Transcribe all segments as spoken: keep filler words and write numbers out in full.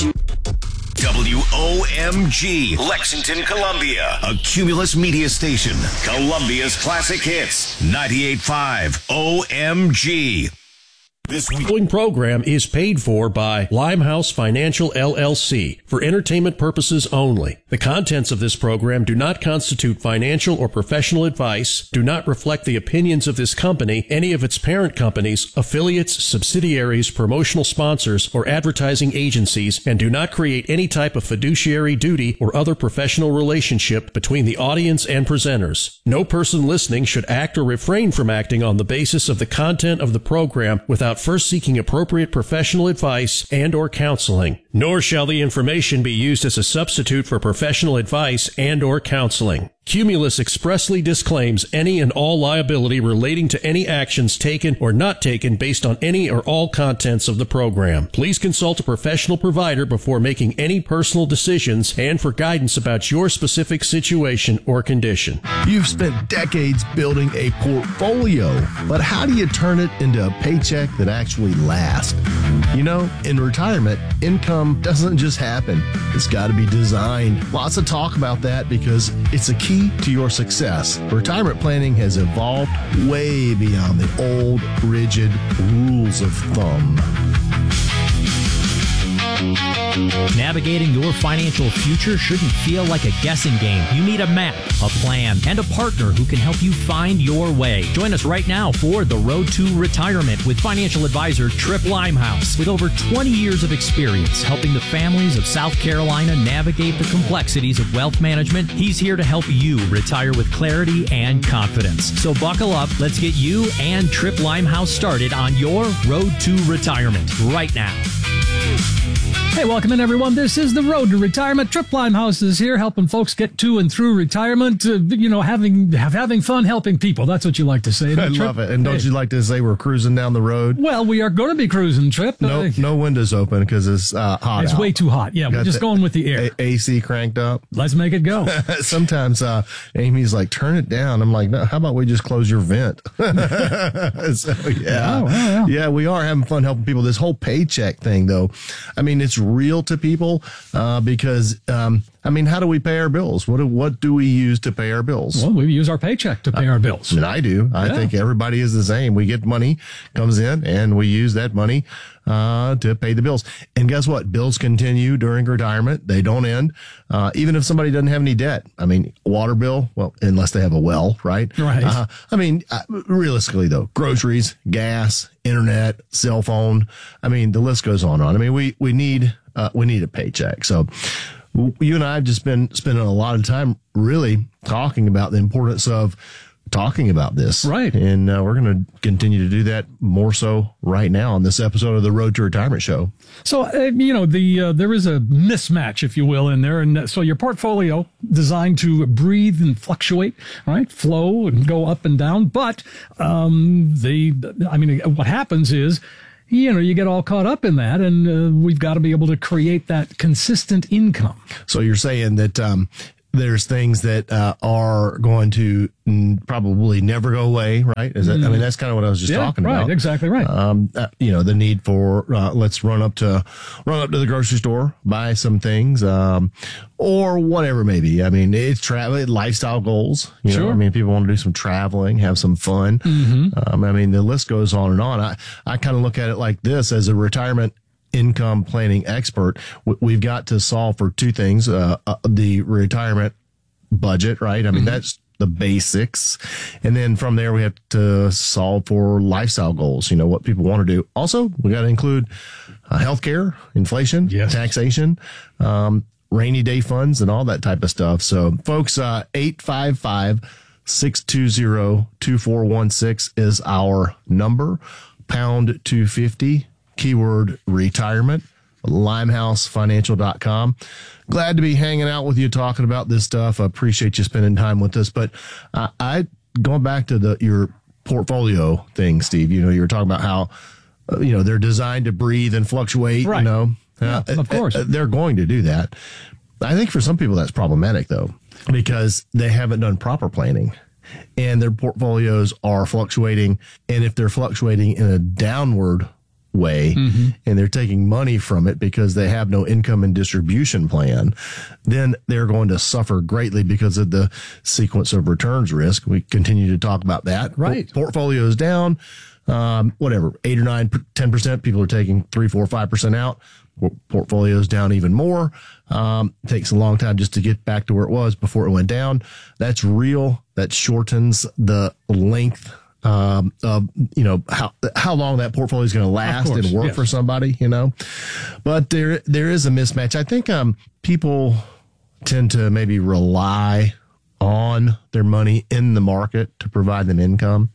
W O M G, Lexington, Columbia. A Cumulus media station. Columbia's classic hits. ninety-eight point five O M G. This following program is paid for by Limehouse Financial, L L C for entertainment purposes only. The contents of this program do not constitute financial or professional advice, do not reflect the opinions of this company, any of its parent companies, affiliates, subsidiaries, promotional sponsors, or advertising agencies, and do not create any type of fiduciary duty or other professional relationship between the audience and presenters. No person listening should act or refrain from acting on the basis of the content of the program without first seeking appropriate professional advice and or counseling, nor shall the information be used as a substitute for professional advice and or counseling. Cumulus expressly disclaims any and all liability relating to any actions taken or not taken based on any or all contents of the program. Please consult a professional provider before making any personal decisions and for guidance about your specific situation or condition. You've spent decades building a portfolio, but how do you turn it into a paycheck that actually lasts? You know, in retirement, income doesn't just happen. It's got to be designed. Lots of talk about that because it's a key to your success. Retirement planning has evolved way beyond the old, rigid rules of thumb. Navigating your financial future shouldn't feel like a guessing game. You need a map, a plan, and a partner who can help you find your way. Join us right now for The Road to Retirement with financial advisor Trip Limehouse. With over twenty years of experience helping the families of South Carolina navigate the complexities of wealth management, he's here to help you retire with clarity and confidence. So buckle up. Let's get you and Trip Limehouse started on your Road to Retirement right now. Hey, welcome in, everyone. This is The Road to Retirement. Trip Limehouse is here helping folks get to and through retirement, uh, you know, having have, having fun helping people. That's what you like to say. I love it. And don't hey. you like to say we're cruising down the road? Well, we are going to be cruising, Trip. No, uh, no windows open because it's uh, hot It's out. way too hot. Yeah, Got we're just the going with the air. A- AC cranked up. Let's make it go. Sometimes uh, Amy's like, turn it down. I'm like, no, how about we just close your vent? so, yeah. Oh, well, yeah. Yeah, we are having fun helping people. This whole paycheck thing, though, I mean, it's real to people. Uh, because, um, I mean, how do we pay our bills? What do, what do we use to pay our bills? Well, we use our paycheck to pay our bills. I mean, I do. I Yeah. think everybody is the same. We get money, comes in, and we use that money uh, to pay the bills. And guess what? Bills continue during retirement. They don't end. Uh, even if somebody doesn't have any debt. I mean, water bill, well, unless they have a well, right? Right. Uh, I mean, uh, realistically, though, groceries, gas, internet, cell phone. I mean, the list goes on and on. I mean, we, we need... Uh, we need a paycheck. So you and I have just been spending a lot of time really talking about the importance of talking about this. Right. And uh, we're going to continue to do that more so right now on this episode of the Road to Retirement Show. So, uh, you know, the uh, there is a mismatch, if you will, in there. And so your portfolio designed to breathe and fluctuate, right? Flow and go up and down. But um, the, I mean, what happens is, you know, you get all caught up in that, and uh, we've got to be able to create that consistent income. So you're saying that um, there's things that uh, are going to mm, probably never go away, right? Is that, I mean, that's kind of what I was just yeah, talking right, about. Exactly right. Um, uh, you know, the need for uh, let's run up to run up to the grocery store, buy some things, um, or whatever it may be. I mean, it's travel, lifestyle goals. You Sure. know, I mean, people want to do some traveling, have some fun. Mm-hmm. Um, I mean, the list goes on and on. I I kind of look at it like this: as a retirement income planning expert, we've got to solve for two things: uh, uh, the retirement budget, right? I mean, mm-hmm. that's the basics. And then from there, we have to solve for lifestyle goals, you know, what people want to do. Also, we got to include uh, healthcare, inflation, yes. taxation, um, rainy day funds, and all that type of stuff. So, folks, uh, eight five five, six two zero, two four one six is our number. Pound two fifty, keyword retirement. limehouse financial dot com. Glad to be hanging out with you talking about this stuff. I appreciate you spending time with us. But uh, I going back to the your portfolio thing, Steve, you know, you were talking about how, uh, you know, they're designed to breathe and fluctuate, right. you know. Yeah, uh, of course. Uh, they're going to do that. I think for some people that's problematic, though, because they haven't done proper planning. And their portfolios are fluctuating. And if they're fluctuating in a downward way Mm-hmm. and they're taking money from it because they have no income and distribution plan, then they're going to suffer greatly because of the sequence of returns risk. We continue to talk about that. Right. Por- portfolio is down, um, whatever, eight or nine, ten percent. People are taking three, four, five percent out. Portfolio is down even more. Um, it takes a long time just to get back to where it was before it went down. That's real. That shortens the length Um, of, you know, how, how long that portfolio is going to last course, and work yes. for somebody, you know, but there, there is a mismatch. I think, um, people tend to maybe rely on their money in the market to provide them income.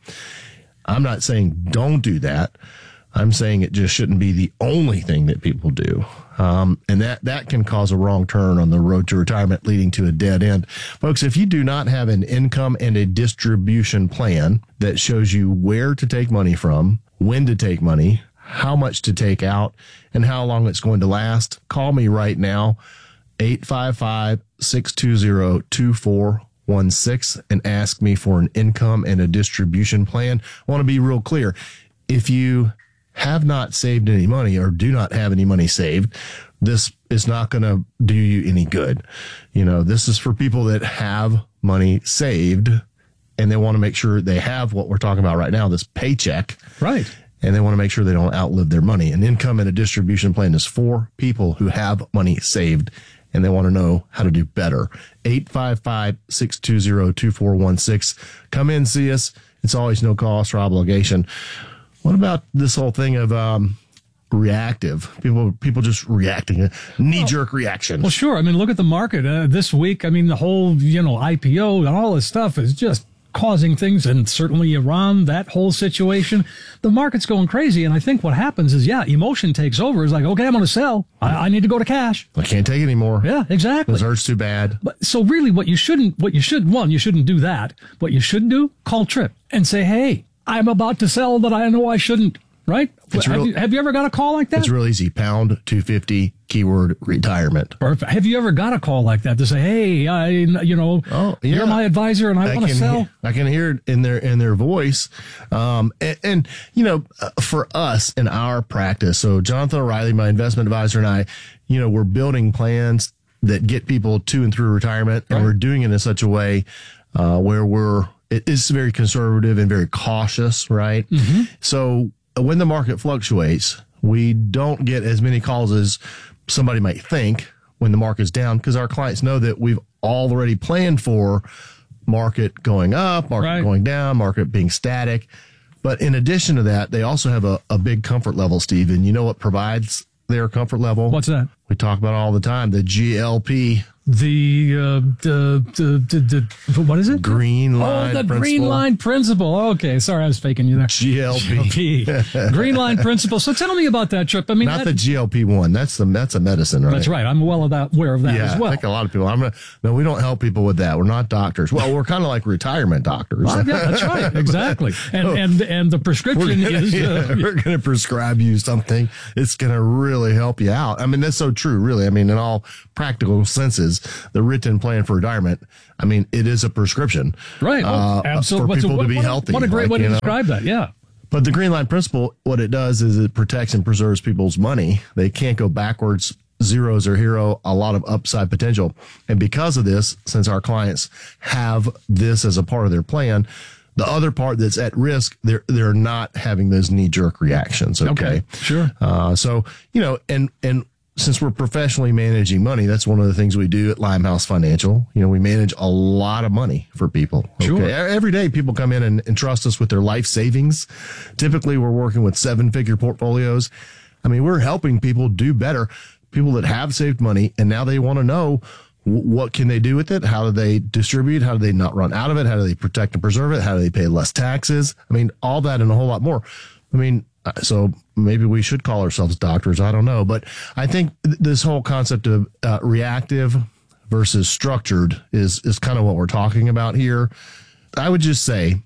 I'm not saying don't do that. I'm saying it just shouldn't be the only thing that people do. Um, and that, that can cause a wrong turn on the road to retirement, leading to a dead end. Folks, if you do not have an income and a distribution plan that shows you where to take money from, when to take money, how much to take out, and how long it's going to last, call me right now, eight five five, six two zero, two four one six, and ask me for an income and a distribution plan. I want to be real clear. If you have not saved any money or do not have any money saved, this is not going to do you any good. You know, this is for people that have money saved and they want to make sure they have what we're talking about right now, this paycheck. Right. And they want to make sure they don't outlive their money. An income and a distribution plan is for people who have money saved and they want to know how to do better. eight five five, six two zero, two four one six. Come in, see us. It's always no cost or obligation. What about this whole thing of um, reactive? People people just reacting, a knee-jerk reaction. Well, sure. I mean, look at the market uh, this week. I mean, the whole, you know, I P O and all this stuff is just causing things, and certainly Iran, that whole situation. The market's going crazy, and I think what happens is, yeah, emotion takes over. It's like, okay, I'm going to sell. I, I need to go to cash. I can't take it anymore. Yeah, exactly. This hurts too bad. But so really, what you shouldn't, what you should, one, you shouldn't do that. What you should do, call Trip and say, hey, I'm about to sell, but I know I shouldn't, right? It's have, real- you, have you ever got a call like that? It's real easy. Pound two fifty, keyword retirement. Perfect. Have you ever got a call like that to say, hey, I, you know, Oh, yeah. you're my advisor and I, want to can sell? hear, I can hear it in their in their voice, um, and, and you know, uh, for us in our practice. So Jonathan O'Reilly, my investment advisor, and I, you know, we're building plans that get people to and through retirement, and Right. we're doing it in such a way uh, where we're it is very conservative and very cautious, right? Mm-hmm. So when the market fluctuates, we don't get as many calls as somebody might think when the market's down, because our clients know that we've already planned for market going up, market Right. going down, market being static. But in addition to that, they also have a, a big comfort level, Steve. And you know what provides their comfort level? What's that? We talk about it all the time, the G L P. The, uh, the, the, the, the, what is it? Green line Oh, the principle. green line principle. Okay. Sorry, I was faking you there. G L P. Green line principle. So tell me about that, Trip. I mean, Not that, the G L P one. That's the that's a medicine, right? that's right. I'm well of that, aware of that Yeah, as well. I think a lot of people. I'm gonna, no, we don't help people with that. We're not doctors. Well, we're kind of like retirement doctors. Well, yeah, that's right. Exactly. And, and, and the prescription We're gonna, is, yeah, uh, we're going to prescribe you something. It's going to really help you out. I mean, that's so true, really. I mean, in all practical senses, the written plan for retirement, I mean, it is a prescription. right. Oh, uh, absolutely. For people what, to be what a- healthy. What a great like, way to you know. describe that. Yeah. But the green line principle, what it does is it protects and preserves people's money. They can't go backwards. Zeros are hero, a lot of upside potential. And because of this, since our clients have this as a part of their plan, the other part that's at risk, they're they're not having those knee jerk reactions. Okay, Okay, sure. Uh, so you know, and and since we're professionally managing money, that's one of the things we do at Limehouse Financial. You know, we manage a lot of money for people. Okay? Sure. Every day, people come in and, and trust us with their life savings. Typically, we're working with seven figure portfolios. I mean, we're helping people do better. People that have saved money and now they want to know, what can they do with it? How do they distribute? How do they not run out of it? How do they protect and preserve it? How do they pay less taxes? I mean, all that and a whole lot more. I mean, so maybe we should call ourselves doctors. I don't know. But I think this whole concept of uh, reactive versus structured is, is kind of what we're talking about here. I would just say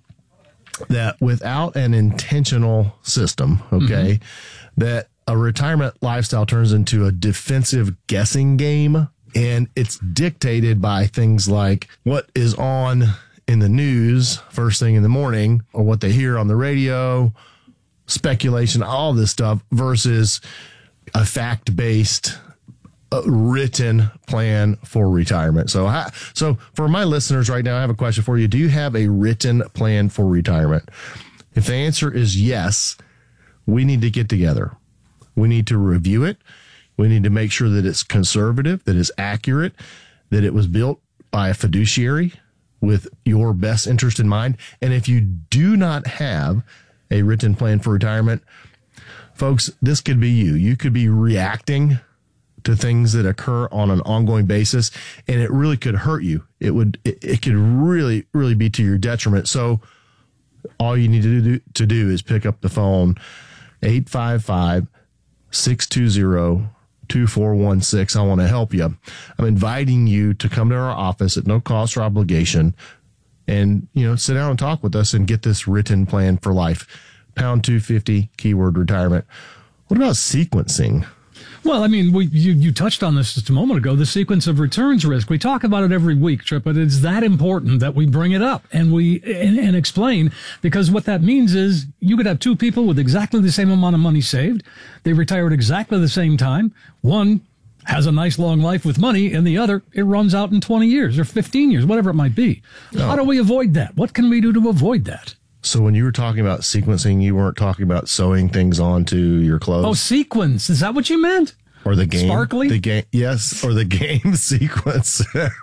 that without an intentional system, okay, mm-hmm. that a retirement lifestyle turns into a defensive guessing game. And it's dictated by things like what is on in the news first thing in the morning, or what they hear on the radio, speculation, all this stuff versus a fact-based uh, written plan for retirement. So, I, so for my listeners right now, I have a question for you. Do you have a written plan for retirement? If the answer is yes, we need to get together. We need to review it. We need to make sure that it's conservative, that it's accurate, that it was built by a fiduciary with your best interest in mind. And if you do not have a written plan for retirement, folks, this could be you. You could be reacting to things that occur on an ongoing basis, and it really could hurt you. It would, it, it could really, really be to your detriment. So all you need to do, to do is pick up the phone, eight five five, six two zero, two four one six. I want to help you. I'm inviting you to come to our office at no cost or obligation and, you know, sit down and talk with us and get this written plan for life. Pound two fifty, keyword retirement. What about sequencing? Well, I mean, we you, you touched on this just a moment ago, the sequence of returns risk. We talk about it every week, Trip, but it's that important that we bring it up and we and, and explain, because what that means is you could have two people with exactly the same amount of money saved. They retire at exactly the same time. One has a nice long life with money, and the other, it runs out in twenty years or fifteen years, whatever it might be. Oh. How do we avoid that? What can we do to avoid that? So when you were talking about sequencing, you weren't talking about sewing things onto your clothes? Oh, sequence. Is that what you meant? Or the game? Sparkly? The game, yes, or the game sequence.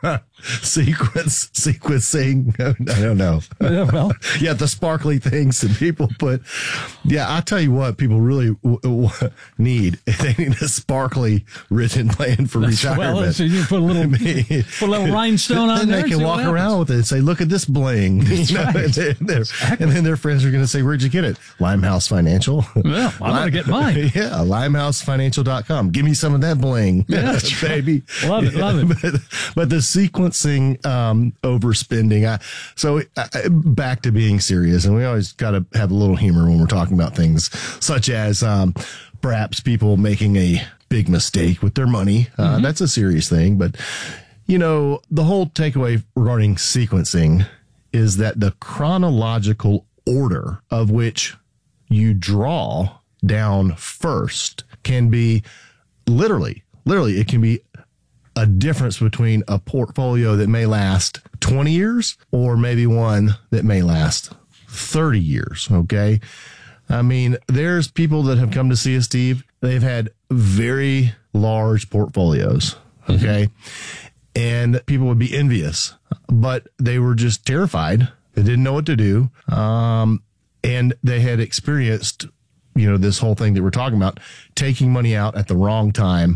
Sequence, sequencing. I don't know. Uh, well, yeah, the sparkly things that people put. Yeah, I'll tell you what people really w- w- need. They need a sparkly written plan for retirement. Well, so you put a little, I mean, put a little rhinestone on then there. They can walk around with it and say, look at this bling. You know, right. and, then exactly. and then their friends are going to say, where'd you get it? Limehouse Financial. Well, I'm going to get mine. Yeah, limehouse financial dot com. Give me some of that bling. Yeah, baby. Love it, love it. But, but the sequencing, um, overspending. I, so I, back to being serious, and we always got to have a little humor when we're talking about things such as um, perhaps people making a big mistake with their money. Uh, mm-hmm. That's a serious thing. But, you know, the whole takeaway regarding sequencing is that the chronological order of which you draw down first can be literally, literally, it can be a difference between a portfolio that may last twenty years or maybe one that may last thirty years. Okay. I mean, there's people that have come to see us, Steve. They've had very large portfolios. Okay. Mm-hmm. And people would be envious, but they were just terrified. They didn't know what to do. Um, and they had experienced, you know, this whole thing that we're talking about, taking money out at the wrong time.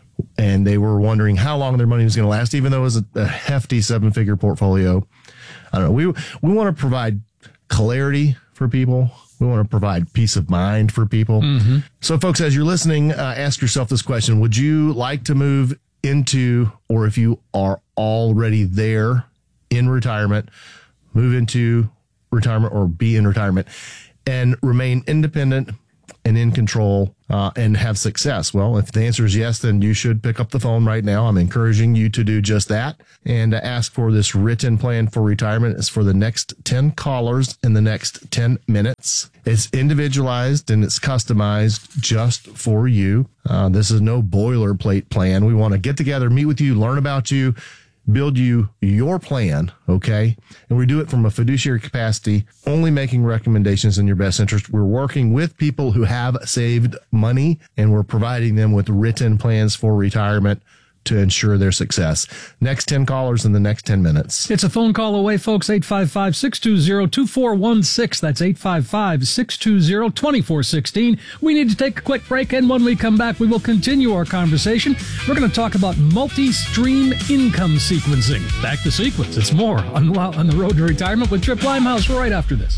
And they were wondering how long their money was going to last, even though it was a, a hefty seven-figure portfolio. I don't know. We we want to provide clarity for people. We want to provide peace of mind for people. Mm-hmm. So, folks, as you're listening, uh, ask yourself this question. Would you like to move into, or if you are already there in retirement, move into retirement or be in retirement and remain independent and in control uh, and have success? Well, if the answer is yes, then you should pick up the phone right now. I'm encouraging you to do just that and uh, ask for this written plan for retirement. It's for the next ten callers in the next ten minutes. It's individualized and it's customized just for you. Uh, this is no boilerplate plan. We want to get together, meet with you, learn about you, build you your plan, okay? And we do it from a fiduciary capacity, only making recommendations in your best interest. We're working with people who have saved money, and we're providing them with written plans for retirement to ensure their success. Next ten callers in the next ten minutes. It's a phone call away, folks. eight five five, six two zero, two four one six. That's eight five five, six two zero, two four one six. We need to take a quick break, and when we come back, we will continue our conversation. We're going to talk about multi-stream income sequencing. Back to sequence. It's more on, on the road to retirement with Trip Limehouse right after this.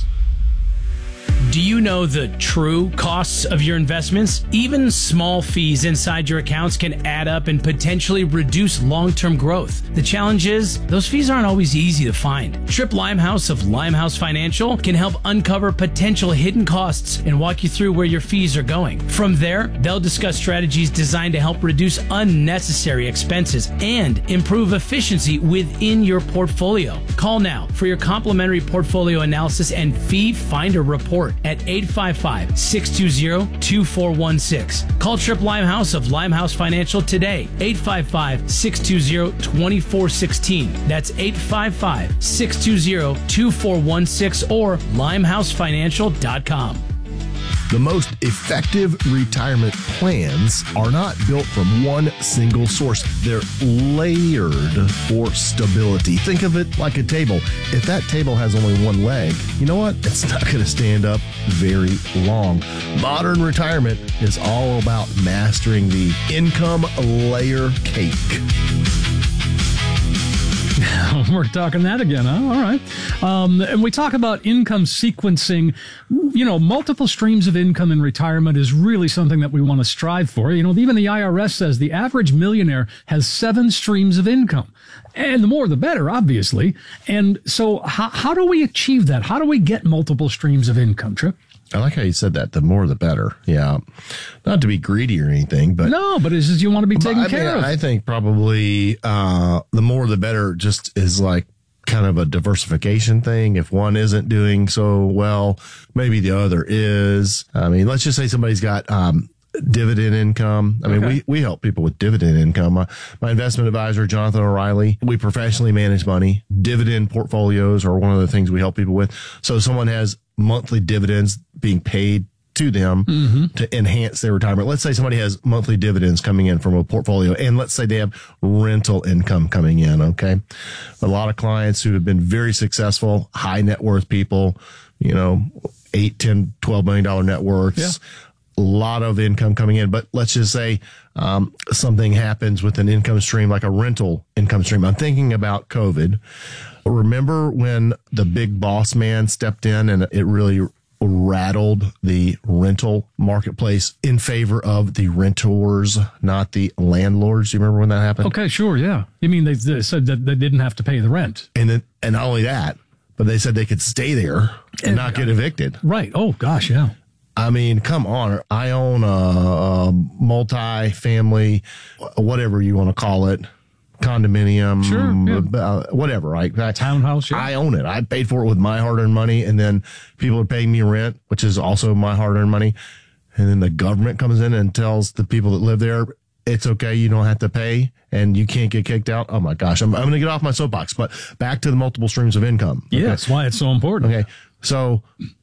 Do you know the true costs of your investments? Even small fees inside your accounts can add up and potentially reduce long-term growth. The challenge is, those fees aren't always easy to find. Trip Limehouse of Limehouse Financial can help uncover potential hidden costs and walk you through where your fees are going. From there, they'll discuss strategies designed to help reduce unnecessary expenses and improve efficiency within your portfolio. Call now for your complimentary portfolio analysis and fee finder report at eight five five, six two zero, two four one six. Call Trip Limehouse of Limehouse Financial today, eight five five, six two zero, two four one six. That's eight five five, six two zero, two four one six or limehouse financial dot com. The most effective retirement plans are not built from one single source. They're layered for stability. Think of it like a table. If that table has only one leg, you know what? It's not going to stand up very long. Modern retirement is all about mastering the income layer cake. We're talking that again, huh? All right. Um, and we talk about income sequencing. You know, multiple streams of income in retirement is really something that we want to strive for. You know, even the I R S says the average millionaire has seven streams of income. And the more, the better, obviously. And so how, how do we achieve that? How do we get multiple streams of income, Trip? I like how you said that. The more, the better. Yeah. Not to be greedy or anything, but. No, but it's just you want to be taken I care mean, of. I think probably uh, the more, the better just is like kind of a diversification thing. If one isn't doing so well, maybe the other is. I mean, let's just say somebody's got um, dividend income. I mean, Okay. we, we help people with dividend income. My, my investment advisor, Jonathan O'Reilly, we professionally manage money. Dividend portfolios are one of the things we help people with. So someone has monthly dividends being paid to them mm-hmm. to enhance their retirement. Let's say somebody has monthly dividends coming in from a portfolio, and let's say they have rental income coming in. Okay. A lot of clients who have been very successful, high net worth people, you know, eight, ten, twelve million dollar net worths. Yeah. A lot of income coming in, but let's just say um, something happens with an income stream, like a rental income stream. I'm thinking about COVID. Remember when the big boss man stepped in and it really rattled the rental marketplace in favor of the renters, not the landlords? Do you remember when that happened? Okay, sure, yeah. You mean they, they said that they didn't have to pay the rent? And then, and not only that, but they said they could stay there and, and not get evicted. Right. Oh, gosh, yeah. I mean, come on. I own a, a multi-family, whatever you want to call it, condominium, sure, yeah. uh, whatever, right? Townhouse, yeah. I own it. I paid for it with my hard-earned money, and then people are paying me rent, which is also my hard-earned money. And then the government comes in and tells the people that live there, it's okay, you don't have to pay, and you can't get kicked out. Oh, my gosh. I'm, I'm going to get off my soapbox, but back to the multiple streams of income. Yeah, okay? that's why it's so important. Okay, so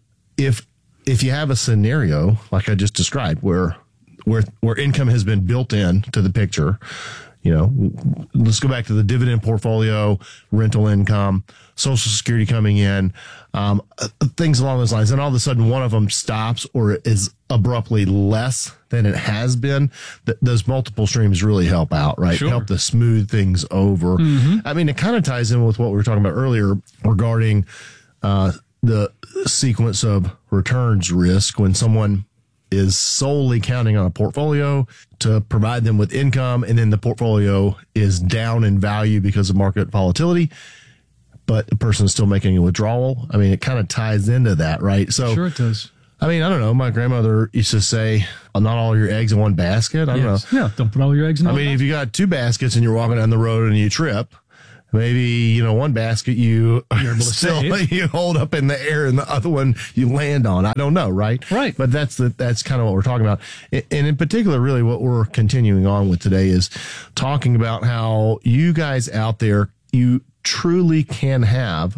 if if you have a scenario like I just described where where where income has been built in to the picture, you know, let's go back to the dividend portfolio, rental income, Social Security coming in, um, things along those lines. And all of a sudden one of them stops or is abruptly less than it has been. Th- those multiple streams really help out, right? Sure. Help to smooth things over. Mm-hmm. I mean, it kind of ties in with what we were talking about earlier regarding uh, the sequence of returns risk when someone is solely counting on a portfolio to provide them with income, and then the portfolio is down in value because of market volatility, but the person is still making a withdrawal. I mean, it kind of ties into that, right? So, sure it does. I mean, I don't know. My grandmother used to say, not all your eggs in one basket. I don't yes. know. Yeah, don't put all your eggs in I one mean, basket. if you got two baskets and you're walking down the road and you trip, maybe, you know, one basket you You're able to still save. you hold up in the air and the other one you land on. I don't know, right? Right. But that's the that's kind of what we're talking about. And in particular, really what we're continuing on with today is talking about how you guys out there, you truly can have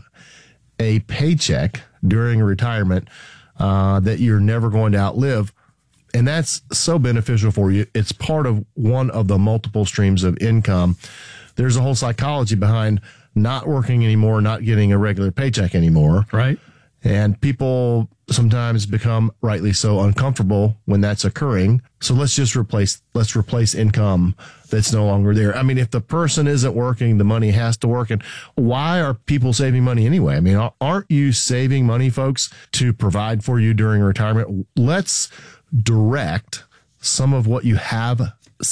a paycheck during retirement uh, that you're never going to outlive. And that's so beneficial for you. It's part of one of the multiple streams of income. There's a whole psychology behind not working anymore, not getting a regular paycheck anymore. Right. And people sometimes become rightly so uncomfortable when that's occurring. So let's just replace, let's replace income that's no longer there. I mean, if the person isn't working, the money has to work. And why are people saving money anyway? I mean, aren't you saving money, folks, to provide for you during retirement? Let's direct some of what you have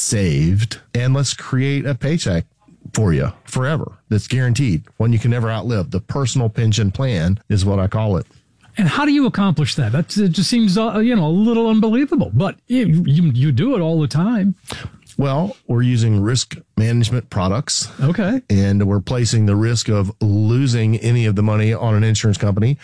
saved and let's create a paycheck for you forever that's guaranteed, one you can never outlive. The personal pension plan is what I call it. And how do you accomplish that? That just seems, uh, you know, a little unbelievable, but you, you you do it all the time. Well, we're using risk management products. Okay. And we're placing the risk of losing any of the money on an insurance company.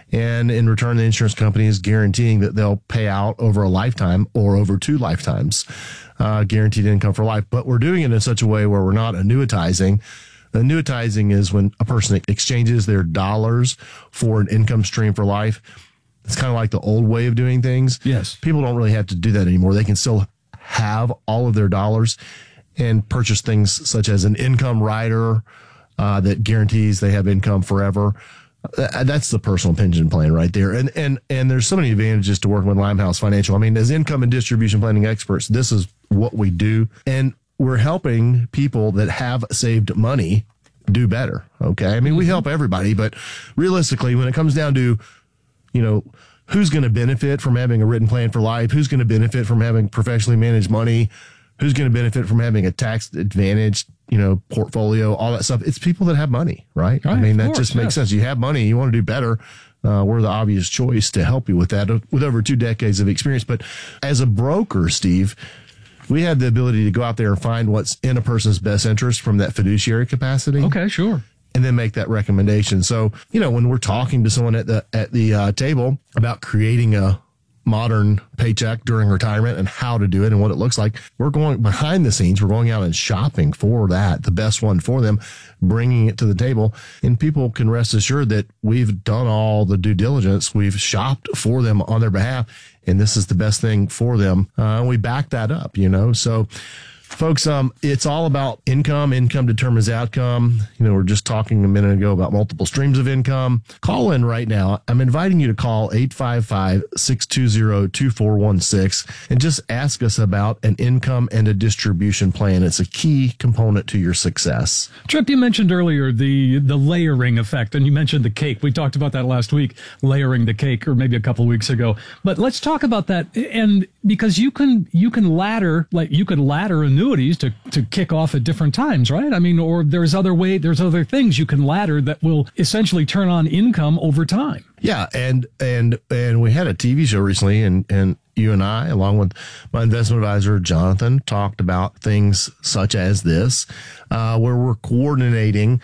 And in return, the insurance company is guaranteeing that they'll pay out over a lifetime or over two lifetimes, uh, guaranteed income for life. But we're doing it in such a way where we're not annuitizing. Annuitizing is when a person exchanges their dollars for an income stream for life. It's kind of like the old way of doing things. Yes. People don't really have to do that anymore. They can still have all of their dollars and purchase things such as an income rider uh, that guarantees they have income forever. That's the personal pension plan right there. And, and, and there's so many advantages to working with Limehouse Financial. I mean, as income and distribution planning experts, this is what we do. And we're helping people that have saved money do better. Okay. I mean, we help everybody, but realistically, when it comes down to, you know, who's going to benefit from having a written plan for life, who's going to benefit from having professionally managed money, who's going to benefit from having a tax advantaged, you know, portfolio, all that stuff. It's people that have money, right? right I mean, that course, just makes yes. sense. You have money, you want to do better. Uh, we're the obvious choice to help you with that with over two decades of experience. But as a broker, Steve, we have the ability to go out there and find what's in a person's best interest from that fiduciary capacity. Okay, sure. And then make that recommendation. So, you know, when we're talking to someone at the at the uh, table about creating a modern paycheck during retirement and how to do it and what it looks like, we're going behind the scenes. We're going out and shopping for that, the best one for them, bringing it to the table. And people can rest assured that we've done all the due diligence. We've shopped for them on their behalf. And this is the best thing for them. Uh, we back that up, you know, so folks, um, it's all about income. Income determines outcome. You know, we're just talking a minute ago about multiple streams of income. Call in right now. I'm inviting you to call eight five five, six two zero, two four one six and just ask us about an income and a distribution plan. It's a key component to your success. Trip, you mentioned earlier the the layering effect, and you mentioned the cake. We talked about that last week, layering the cake, or maybe a couple of weeks ago. But let's talk about that, and because you can you can ladder like you could ladder annuities to to kick off at different times, right? I mean, or there's other way there's other things you can ladder that will essentially turn on income over time. Yeah, and and and we had a T V show recently, and and you and I, along with my investment advisor Jonathan, talked about things such as this, uh, where we're coordinating,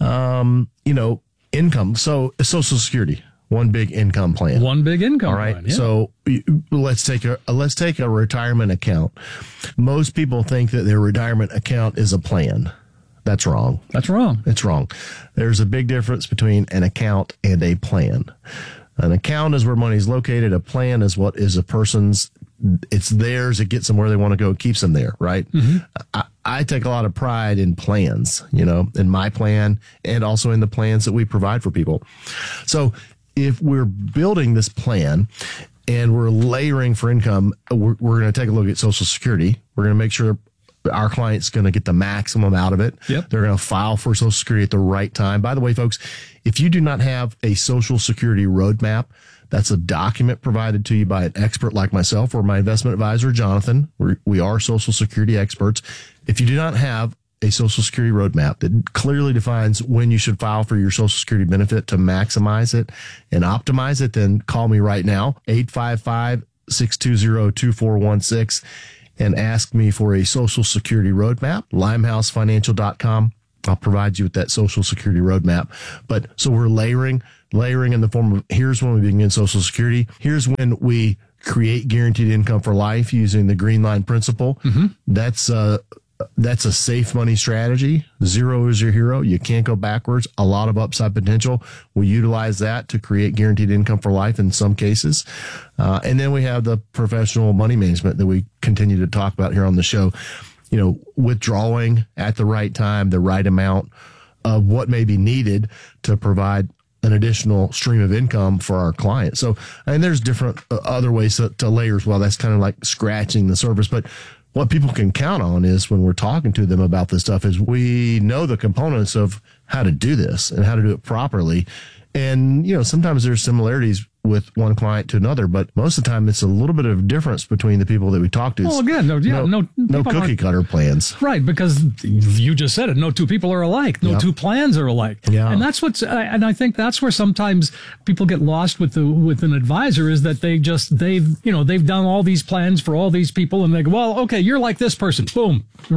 um, you know, income. So Social Security, one big income plan. One big income All right. plan, yeah. So let's take a let's take a retirement account. Most people think that their retirement account is a plan. That's wrong. That's wrong. It's wrong. There's a big difference between an account and a plan. An account is where money's located. A plan is what is a person's. It's theirs. It gets them where they want to go. It keeps them there, right? Mm-hmm. I, I take a lot of pride in plans, you know, in my plan and also in the plans that we provide for people. So if we're building this plan and we're layering for income, we're, we're going to take a look at Social Security. We're going to make sure our client's going to get the maximum out of it. Yep. They're going to file for Social Security at the right time. By the way, folks, if you do not have a Social Security roadmap, that's a document provided to you by an expert like myself or my investment advisor, Jonathan. We're, we are Social Security experts. If you do not have a Social Security roadmap that clearly defines when you should file for your Social Security benefit to maximize it and optimize it, then call me right now, eight five five, six two zero, two four one six, and ask me for a Social Security roadmap, limehouse financial dot com. I'll provide you with that Social Security roadmap. But so we're layering, layering in the form of, here's when we begin Social Security. Here's when we create guaranteed income for life using the Green Line principle. Mm-hmm. That's, uh, That's a safe money strategy. Zero is your hero. You can't go backwards. A lot of upside potential. We utilize that to create guaranteed income for life in some cases. Uh, and then we have the professional money management that we continue to talk about here on the show. You know, withdrawing at the right time, the right amount of what may be needed to provide an additional stream of income for our clients. So, and there's different uh, other ways to, to layer as well. That's kind of like scratching the surface, but what people can count on is when we're talking to them about this stuff is we know the components of how to do this and how to do it properly. And, you know, sometimes there's similarities with one client to another, but most of the time it's a little bit of difference between the people that we talk to. Well, again, no, yeah, no, no, no cookie cutter plans. Right, because you just said it. No two people are alike. No yep. two plans are alike. Yeah. And that's what's, and I think that's where sometimes people get lost with the with an advisor is that they just they've you know they've done all these plans for all these people, and they go, well, okay, you're like this person, boom, right?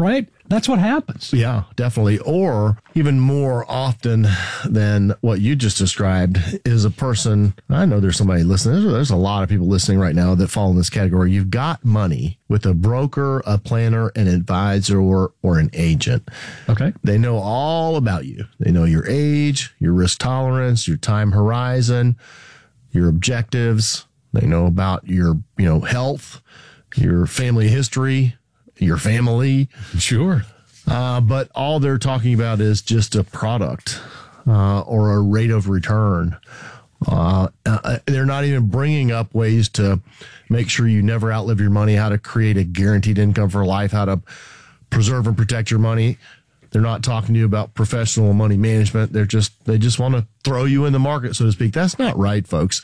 That's what happens. Yeah, definitely. Or even more often than what you just described is a person, I know there's somebody listening. There's, there's a lot of people listening right now that fall in this category. You've got money with a broker, a planner, an advisor, or, or an agent. Okay. They know all about you. They know your age, your risk tolerance, your time horizon, your objectives. They know about your, you know, health, your family history, your family. Sure. Uh, but all they're talking about is just a product uh, or a rate of return. Uh, uh, they're not even bringing up ways to make sure you never outlive your money, how to create a guaranteed income for life, how to preserve and protect your money. They're not talking to you about professional money management. They're just, they just want to throw you in the market, so to speak. That's not right, folks.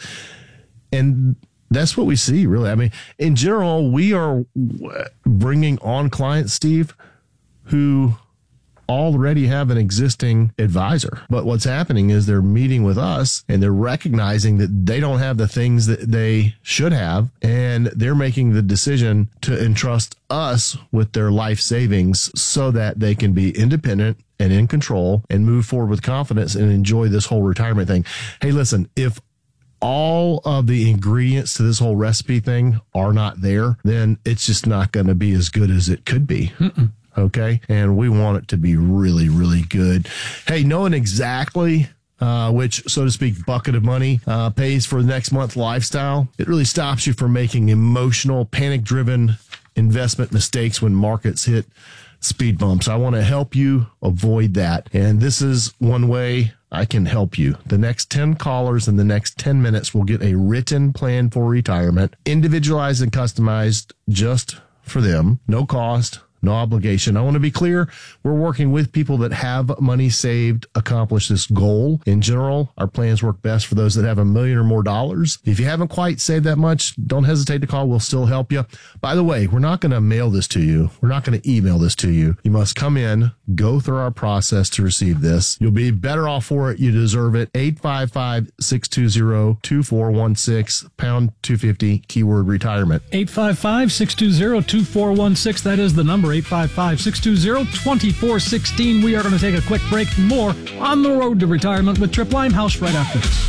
And that's what we see, really. I mean, in general, we are bringing on clients, Steve, who already have an existing advisor. But what's happening is they're meeting with us and they're recognizing that they don't have the things that they should have. And they're making the decision to entrust us with their life savings so that they can be independent and in control and move forward with confidence and enjoy this whole retirement thing. Hey, listen, if all of the ingredients to this whole recipe thing are not there, then it's just not going to be as good as it could be. Mm-mm. Okay. And we want it to be really, really good. Hey, knowing exactly uh, which, so to speak, bucket of money uh, pays for the next month lifestyle, it really stops you from making emotional, panic-driven investment mistakes when markets hit speed bumps. I want to help you avoid that. And this is one way I can help you. The next ten callers in the next ten minutes will get a written plan for retirement, individualized and customized just for them. No cost, no obligation. I want to be clear. We're working with people that have money saved, accomplish this goal. In general, our plans work best for those that have a million or more dollars. If you haven't quite saved that much, don't hesitate to call. We'll still help you. By the way, we're not going to mail this to you. We're not going to email this to you. You must come in, go through our process to receive this. You'll be better off for it. You deserve it. eight five five, six two zero, two four one six, pound two fifty, keyword retirement. eight five five, six two zero, two four one six. That is the number. eight five five, six two zero, two four one six. We are going to take a quick break. More on the road to retirement with Trip Limehouse right after this.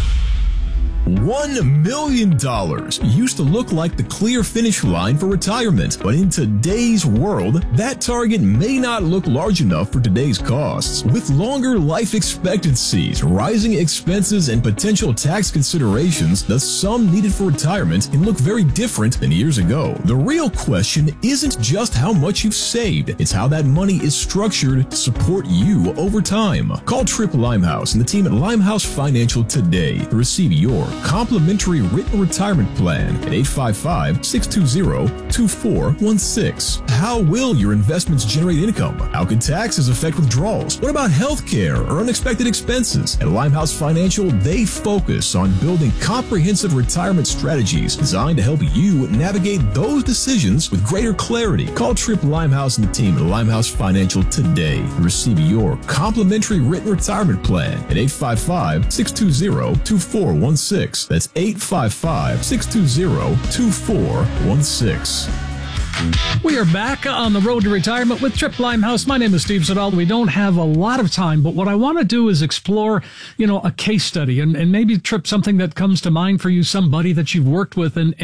One million dollars used to look like the clear finish line for retirement, but in today's world, that target may not look large enough for today's costs. With longer life expectancies, rising expenses, and potential tax considerations, the sum needed for retirement can look very different than years ago. The real question isn't just how much you've saved, it's how that money is structured to support you over time. Call Trip Limehouse and the team at Limehouse Financial today to receive your complimentary written retirement plan at eight five five, six two zero, two four one six. How will your investments generate income? How can taxes affect withdrawals? What about health care or unexpected expenses? At Limehouse Financial, they focus on building comprehensive retirement strategies designed to help you navigate those decisions with greater clarity. Call Trip Limehouse and the team at Limehouse Financial today to receive your complimentary written retirement plan at eight five five, six two zero, two four one six. That's eight five five, six two zero, two four one six. We are back on the road to retirement with Trip Limehouse. My name is Steve Siddall. We don't have a lot of time, but what I want to do is explore, you know, a case study and, and maybe, Trip, something that comes to mind for you, somebody that you've worked with and,